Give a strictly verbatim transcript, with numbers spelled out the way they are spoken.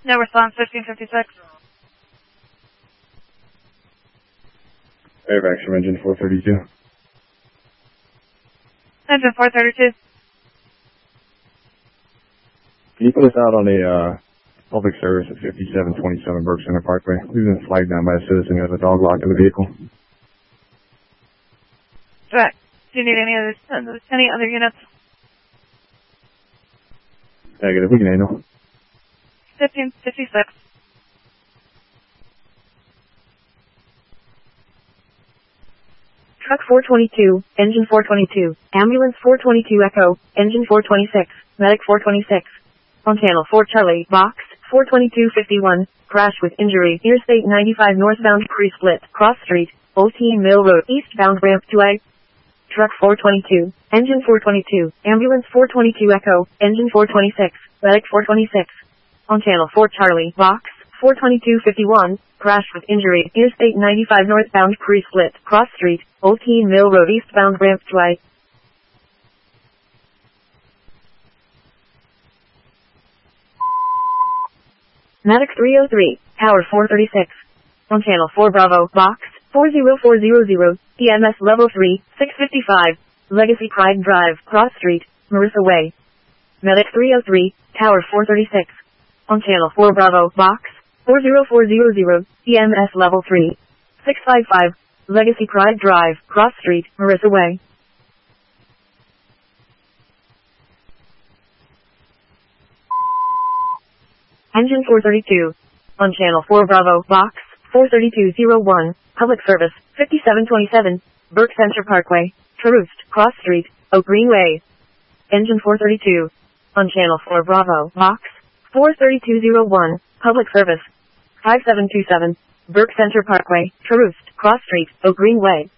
No response, fifteen fifty-six. Airbags from engine four thirty-two. Engine four thirty-two. Can you put us out on a uh, public service at fifty-seven twenty-seven Burke Center Parkway? We've been flagged down by a citizen who has a dog lock in the vehicle. Correct. Do you need any other, any other units? Negative, we can handle. fifteen fifty-six. Truck four twenty-two, engine four twenty-two, ambulance four twenty-two Echo, engine four twenty-six, medic four twenty-six. On channel four Charlie, box, four twenty-two fifty-one, crash with injury, Interstate ninety-five northbound pre-split, cross street, Old Team Mill Road, eastbound ramp to I. Truck four twenty-two, engine four twenty-two, ambulance four twenty-two Echo, engine four twenty-six, medic four twenty-six. On channel four Charlie, box, four twenty-two fifty-one, crash with injury, Interstate ninety-five northbound pre-split, cross street, Old Team Mill Road, eastbound ramp to I. Medic three oh three, Tower four thirty-six. On channel four Bravo, box, four zero four zero zero, E M S level three, six fifty-five, Legacy Pride Drive, Cross Street, Marissa Way. Medic three oh three, Tower four thirty-six. On channel four Bravo, box, four zero four zero zero, E M S level three, six fifty-five, Legacy Pride Drive, Cross Street, Marissa Way. Engine four thirty-two. On channel four Bravo, box, four thirty-two oh one, public service, fifty-seven twenty-seven, Burke Center Parkway, Troost, Cross Street, Oak Green Way. Engine four thirty-two. On channel four Bravo, box, four thirty-two oh one, public service, five seven two seven, Burke Center Parkway, Troost, Cross Street, Oak Green Way.